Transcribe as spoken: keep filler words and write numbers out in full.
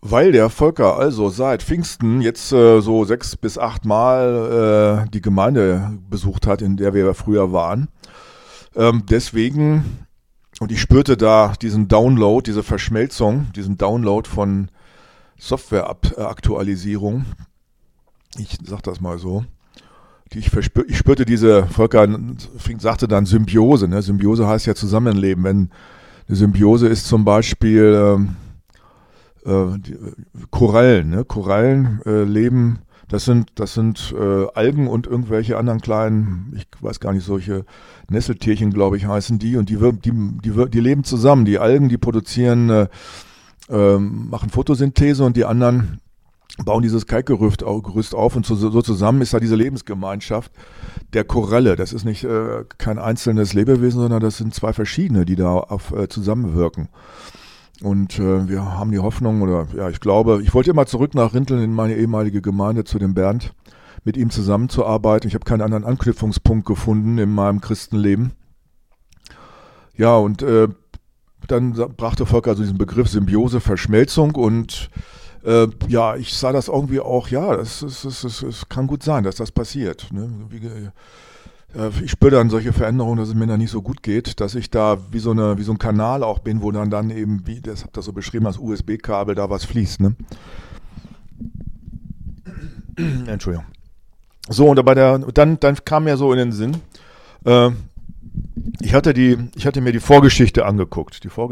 Weil der Volker also seit Pfingsten jetzt äh, so sechs bis acht Mal äh, die Gemeinde besucht hat, in der wir früher waren. Ähm, deswegen, und ich spürte da diesen Download, diese Verschmelzung, diesen Download von Softwareaktualisierung. Ich sag das mal so. Die ich, verspür, ich spürte diese, Volker sagte dann Symbiose. Ne? Symbiose heißt ja Zusammenleben. Wenn eine Symbiose ist zum Beispiel ähm, äh, die, Korallen. Ne? Korallen äh, leben, das sind, das sind äh, Algen und irgendwelche anderen kleinen, ich weiß gar nicht, solche Nesseltierchen, glaube ich, heißen die. Und die, die, die, die leben zusammen. Die Algen, die produzieren, äh, äh, machen Photosynthese und die anderen bauen dieses Kalkgerüst auf und so, so zusammen ist da diese Lebensgemeinschaft der Koralle. Das ist nicht äh, kein einzelnes Lebewesen, sondern das sind zwei verschiedene, die da auf, äh, zusammenwirken. Und äh, wir haben die Hoffnung, oder ja, ich glaube, ich wollte immer zurück nach Rinteln in meine ehemalige Gemeinde zu dem Bernd, mit ihm zusammenzuarbeiten. Ich habe keinen anderen Anknüpfungspunkt gefunden in meinem Christenleben. Ja, und äh, dann brachte Volker also diesen Begriff Symbiose, Verschmelzung und Äh, ja, ich sah das irgendwie auch, ja, es, es, es, es, es kann gut sein, dass das passiert. Ne? Wie, äh, ich spüre dann solche Veränderungen, dass es mir dann nicht so gut geht, dass ich da wie so, eine, wie so ein Kanal auch bin, wo dann dann eben, wie das habt ihr so beschrieben, als U S B-Kabel da was fließt. Ne? Entschuldigung. So, und bei der, dann, dann kam mir so in den Sinn, äh, ich hatte, die, ich hatte mir die Vorgeschichte angeguckt. Die Vorgeschichte